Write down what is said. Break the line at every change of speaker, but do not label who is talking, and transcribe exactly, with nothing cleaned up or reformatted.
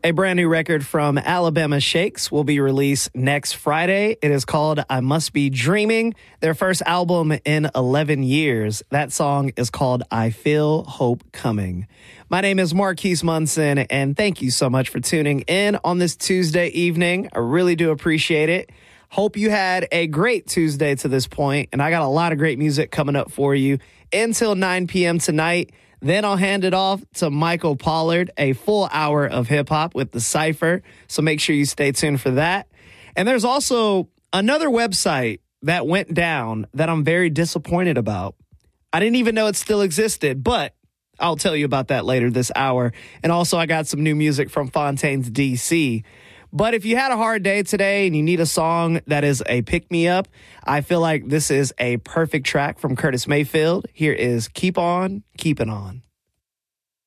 A brand new record from Alabama Shakes will be released next Friday. It is called I Must Be Dreaming, their first album in eleven years. That song is called I Feel Hope Coming. My name is Marquise Munson, and thank you so much for tuning in on this Tuesday evening. I really do appreciate it. Hope you had a great Tuesday to this point, and I got a lot of great music coming up for you until nine p.m. tonight. Then I'll hand it off to Michael Pollard, a full hour of hip-hop with The Cypher. So make sure you stay tuned for that. And there's also another website that went down that I'm very disappointed about. I didn't even know it still existed, but I'll tell you about that later this hour. And also I got some new music from Fontaine's D C. But if you had a hard day today and you need a song that is a pick-me-up, I feel like this is a perfect track from Curtis Mayfield. Here is Keep On Keepin' On.